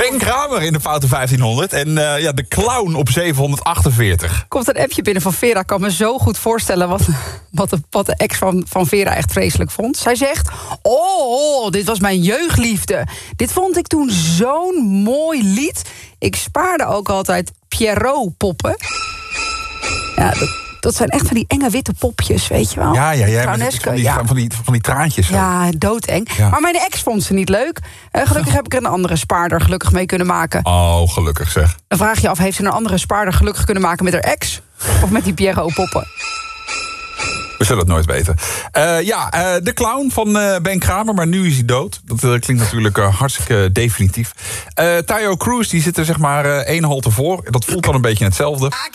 Ben Kramer in de foute 1500 en de clown op 748. Komt een appje binnen van Vera. Ik kan me zo goed voorstellen wat de ex van Vera echt vreselijk vond. Zij zegt, dit was mijn jeugdliefde. Dit vond ik toen zo'n mooi lied. Ik spaarde ook altijd Pierrot-poppen. Ja, dat zijn echt van die enge witte popjes, weet je wel. Ja, Clowneske, van die traantjes. Zo. Ja, doodeng. Ja. Maar mijn ex vond ze niet leuk. Gelukkig heb ik er een andere spaarder gelukkig mee kunnen maken. Oh, gelukkig zeg. Dan vraag je af, heeft ze een andere spaarder gelukkig kunnen maken met haar ex? Of met die Pierrot-poppen? We zullen het nooit weten. De clown van Ben Kramer, maar nu is hij dood. Dat klinkt natuurlijk hartstikke definitief. Taio Cruz, die zit er zeg maar 1 halte voor. Dat voelt dan een beetje hetzelfde.